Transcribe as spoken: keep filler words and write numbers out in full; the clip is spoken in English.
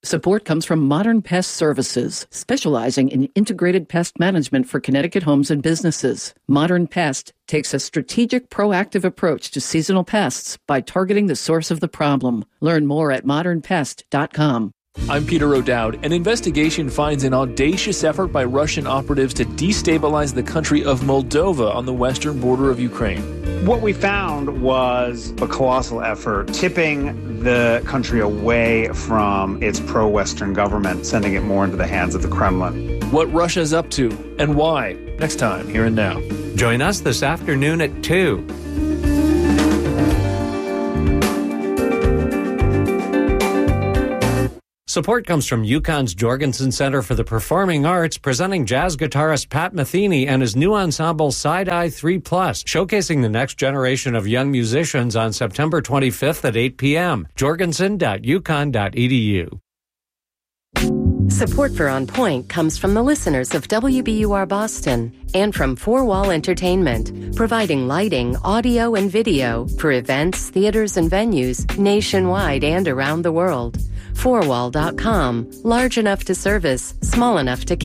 Support comes from Modern Pest Services, specializing in integrated pest management for Connecticut homes and businesses. Modern Pest takes a strategic, proactive approach to seasonal pests by targeting the source of the problem. Learn more at modern pest dot com. I'm Peter O'Dowd. An investigation finds an audacious effort by Russian operatives to destabilize the country of Moldova on the western border of Ukraine. What we found was a colossal effort tipping the country away from its pro-Western government, sending it more into the hands of the Kremlin. What Russia's up to and why. Next time, Here and Now. Join us this afternoon at two. Support comes from UConn's Jorgensen Center for the Performing Arts, presenting jazz guitarist Pat Metheny and his new ensemble Side Eye three plus, showcasing the next generation of young musicians on September twenty-fifth at eight p.m. jorgensen dot u conn dot e d u. Support for On Point comes from the listeners of W B U R Boston and from Four Wall Entertainment, providing lighting, audio, and video for events, theaters, and venues nationwide and around the world. four wall dot com, large enough to service, small enough to